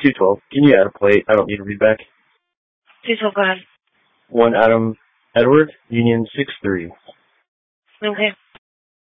212. Can you add a plate? I don't need to read back. 212, go ahead. 1 Adam Edward, Union 6-3. Okay.